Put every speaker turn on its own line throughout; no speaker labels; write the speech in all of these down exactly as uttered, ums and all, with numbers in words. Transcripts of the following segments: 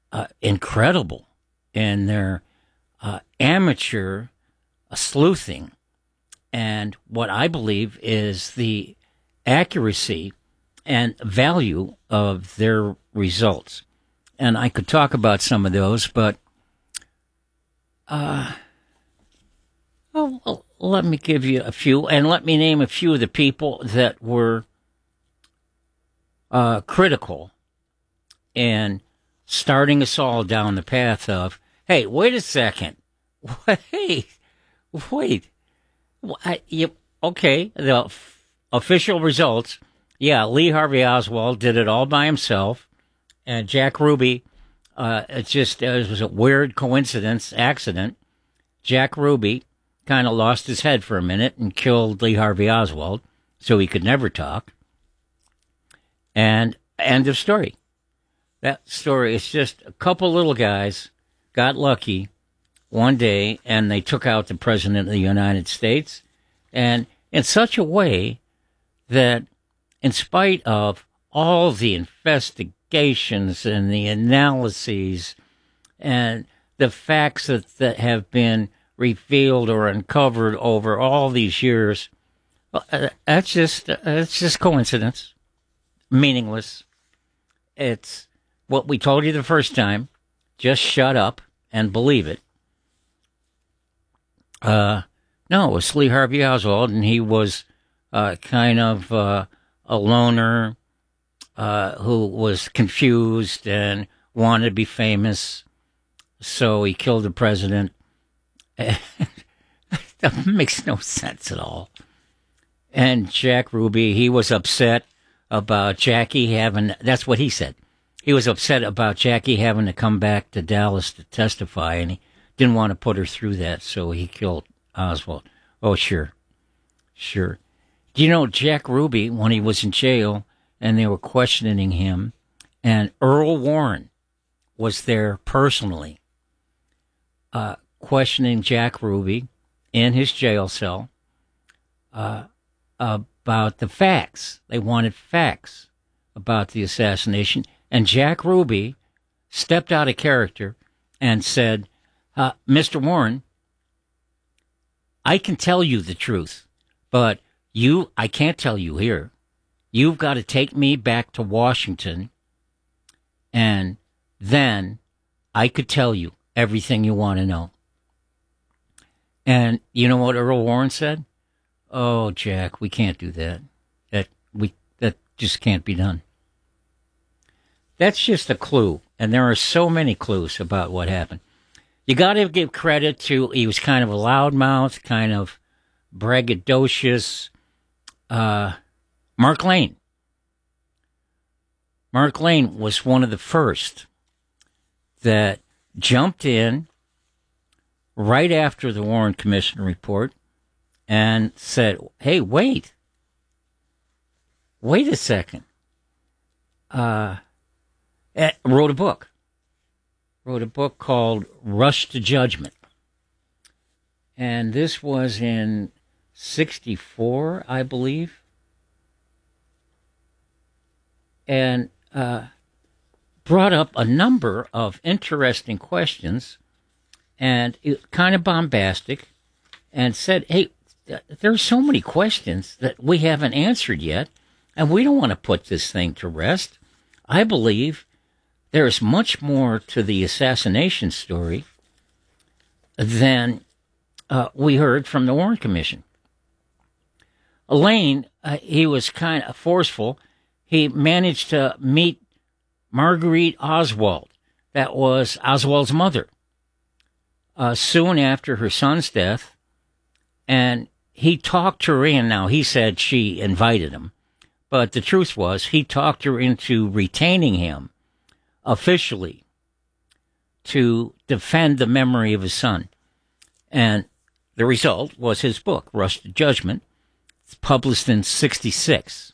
uh, incredible in their uh, amateur uh, sleuthing and what I believe is the accuracy and value of their results. And I could talk about some of those, but uh, oh, well, let me give you a few, and let me name a few of the people that were uh, critical in starting us all down the path of, hey, wait a second. Wait, wait. I, you, okay, the f- official results, yeah, Lee Harvey Oswald did it all by himself, and Jack Ruby, uh, it just it was a weird coincidence, accident. Jack Ruby kind of lost his head for a minute and killed Lee Harvey Oswald, so he could never talk. And end of story. That story is just a couple little guys got lucky one day, and they took out the President of the United States, and in such a way that in spite of all the investigations and the analyses and the facts that, that have been revealed or uncovered over all these years, uh, that's just, uh, it's just coincidence, meaningless. It's what we told you the first time. Just shut up and believe it. Uh, no, it was Lee Harvey Oswald, and he was uh, kind of uh, a loner uh, who was confused and wanted to be famous, so he killed the president. That makes no sense at all. And Jack Ruby, he was upset about Jackie having, that's what he said. He was upset about Jackie having to come back to Dallas to testify, and he didn't want to put her through that, so he killed Oswald. Oh, sure. Sure. Do you know Jack Ruby, when he was in jail and they were questioning him, and Earl Warren was there personally uh, questioning Jack Ruby in his jail cell uh, about the facts. They wanted facts about the assassination. And Jack Ruby stepped out of character and said, uh, Mister Warren, I can tell you the truth, but you, I can't tell you here. You've got to take me back to Washington, and then I could tell you everything you want to know. And you know what Earl Warren said? Oh, Jack, we can't do that. That we that just can't be done. That's just a clue, and there are so many clues about what happened. You got to give credit to, he was kind of a loudmouth, kind of braggadocious, uh, Mark Lane. Mark Lane was one of the first that jumped in right after the Warren Commission report and said, hey, wait. Wait a second. Uh, wrote a book. Wrote a book called Rush to Judgment. And this was in sixty-four, I believe. And uh, brought up a number of interesting questions, and it, kind of bombastic, and said, hey, there's so many questions that we haven't answered yet, and we don't want to put this thing to rest. I believe there's much more to the assassination story than uh, we heard from the Warren Commission. Elaine, uh, he was kind of forceful. He managed to meet Marguerite Oswald. That was Oswald's mother. Uh, soon after her son's death, and he talked her in. Now, he said she invited him, but the truth was he talked her into retaining him officially to defend the memory of his son. And the result was his book, Rush to Judgment. It's published in sixty-six.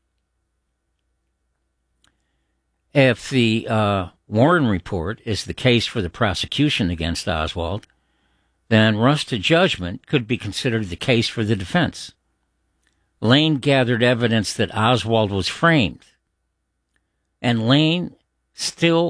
If the uh, Warren report is the case for the prosecution against Oswald, then Rush to Judgment could be considered the case for the defense. Lane gathered evidence that Oswald was framed, and Lane still